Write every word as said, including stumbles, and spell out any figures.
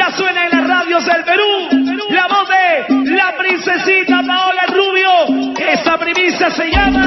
Ya suena en las radios del Perú la voz de la princesita Paola Rubio. Esta primicia se llama